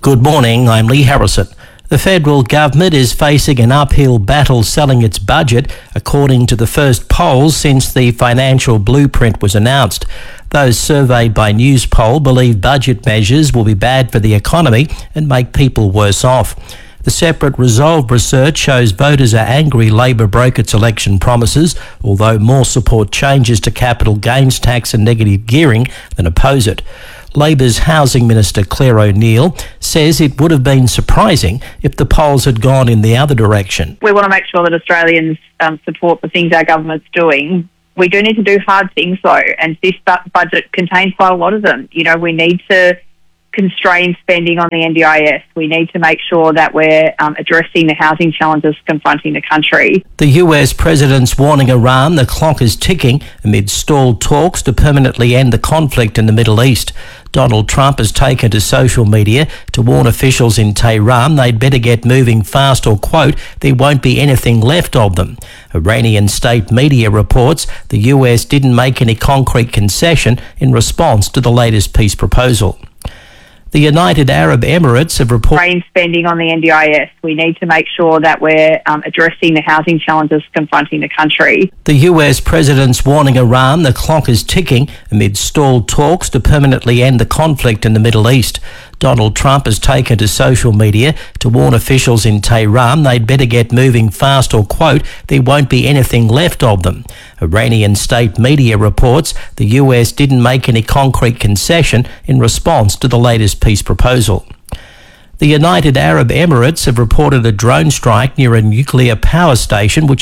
Good morning, I'm Lee Harrison. The federal government is facing an uphill battle selling its budget, according to the first polls since the financial blueprint was announced. Those surveyed by Newspoll believe budget measures will be bad for the economy and make people worse off. The separate Resolve research shows voters are angry Labor broke its election promises, although more support changes to capital gains tax and negative gearing than oppose it. Labor's Housing Minister Claire O'Neil says it would have been surprising if the polls had gone in the other direction. We want to make sure that Australians support the things our government's doing. We do need to do hard things though, and this budget contains quite a lot of them. You know, we need to constrain spending on the NDIS. We need to make sure that we're addressing the housing challenges confronting the country. The US president's warning Iran the clock is ticking amid stalled talks to permanently end the conflict in the Middle East. Donald Trump has taken to social media to warn officials in Tehran they'd better get moving fast or, quote, there won't be anything left of them. Iranian state media reports the US didn't make any concrete concession in response to the latest peace proposal. The United Arab Emirates have reported spending on the NDIS. We need to make sure that we're addressing the housing challenges confronting the country. The US president's warning Iran the clock is ticking amid stalled talks to permanently end the conflict in the Middle East. Donald Trump has taken to social media to warn officials in Tehran they'd better get moving fast or, quote, there won't be anything left of them. Iranian state media reports the US didn't make any concrete concession in response to the latest peace proposal. The United Arab Emirates have reported a drone strike near a nuclear power station which